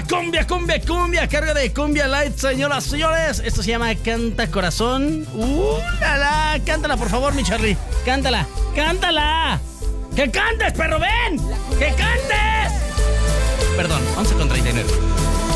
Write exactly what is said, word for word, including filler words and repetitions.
cumbia, cumbia, cumbia, cumbia, carga de cumbia light, señoras, señores. Esto se llama Canta Corazón. ¡Uh, la, la! Cántala, por favor, mi Charlie. Cántala, cántala. ¡Que cantes, perro, ven! ¡Que cantes! Perdón, once con treinta y nueve.